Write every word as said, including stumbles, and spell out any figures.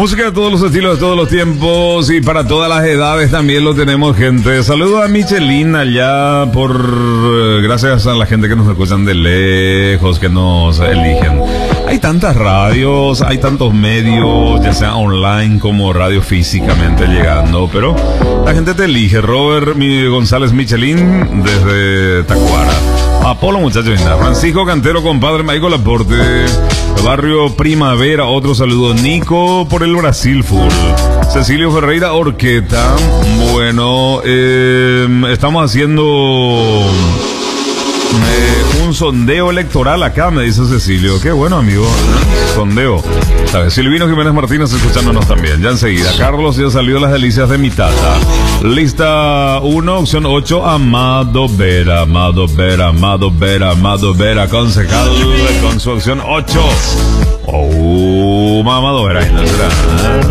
Música de todos los estilos, de todos los tiempos y para todas las edades también lo tenemos, gente. Saludos a Michelin allá por... Gracias a la gente que nos escuchan de lejos, que nos eligen. Hay tantas radios, hay tantos medios, ya sea online como radio físicamente llegando, pero la gente te elige. Robert González Michelin desde Tacuara. Apolo, muchachos, Francisco Cantero, compadre Michael Laporte, Barrio Primavera, otro saludo. Nico por el Brasil Full. Cecilio Ferreira Orqueta. Bueno, eh, estamos haciendo eh, un sondeo electoral acá, me dice Cecilio. Qué bueno, amigo. Sondeo. ¿Sabes? Silvino Jiménez Martínez escuchándonos también. Ya enseguida. Carlos ya salió las delicias de mi tata. Lista uno, opción ocho, Amado Vera, Amado Vera, Amado Vera, Amado Vera, concejal con su opción ocho. Oh, Amado Vera, ¿no será?